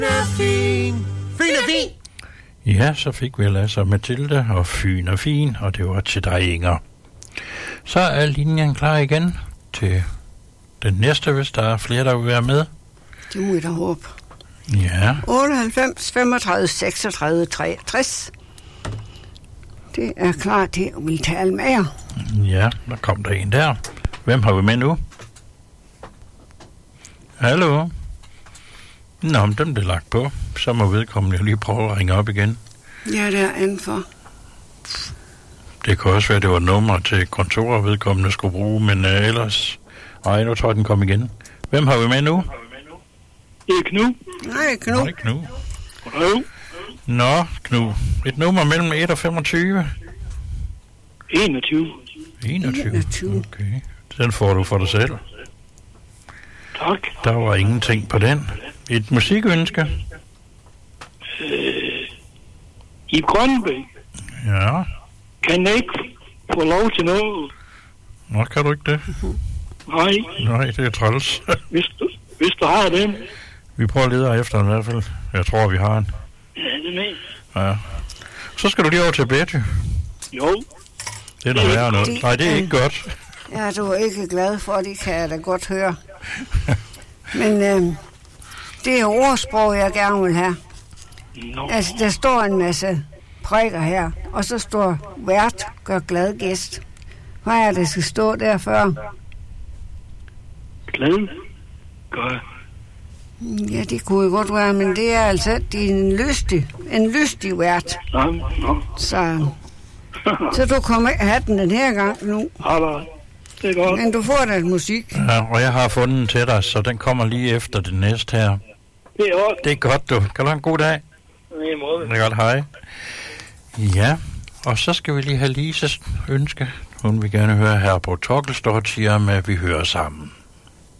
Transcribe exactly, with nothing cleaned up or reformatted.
Fyn. Fyn er fin. Ja, så fik vi altså Mathilde og Fyn er fin, og det var til dig, Inger. Så er linjen klar igen til den næste, hvis der er flere, der vil være med. Det må jeg da håbe. Ja. otteoghalvfems femogtredive seksogtredive treogtres. Det er klar til at ville tale med jer. Ja, der kom der en der. Hvem har vi med nu? Hallo? Nå, men den blev lagt på. Så må vedkommende jo lige prøve at ringe op igen. Ja, det er indenfor. Det kan også være, at det var et nummer til kontoret, vedkommende skulle bruge, men uh, ellers... Ej, nu tror jeg, den kom igen. Hvem har vi med nu? Det er Knud. Nej, Knud. Nej, Knud. Goddag. Nå, Knud. Et nummer mellem et og femogtyve. enogtyve. enogtyve? enogtyve. Okay. Den får du for dig selv. Tak. Der var ingenting på den. Et musikønske? Øh, I Grønbæk. Ja. Kan jeg ikke få lov til noget? Nå, kan du ikke det? Nej. Nej, det er træls. Hvis du, hvis du har den. Vi prøver at lede efter den i hvert fald. Jeg tror, vi har den. Ja, det er med. Ja. Så skal du lige over til Betty. Jo. Det er noget værre noget. Nej, det er ikke godt. Ja, du er ikke glad for det, kan jeg da godt høre. Men øh, det er ordsprog, jeg gerne vil have. No. Altså, der står en masse prikker her, og så står vært, gør glad gæst. Hvad er det, skal stå der før? Glad. Gør. Ja, det kunne jo godt være, men det er altså det er en lystig, en lystig vært. Nå, nå. Så, så du kommer ikke have den den her gang nu. Arbejde. Det er godt. Men du får da musik. Ja, og jeg har fundet den til dig, så den kommer lige efter det næste her. Det er godt. Det er godt, du. Kan du have en god dag? I måde. Det er godt, hej. Ja, og så skal vi lige have Lises ønske. Hun vil gerne høre her på Torkelstortier med, at vi hører sammen.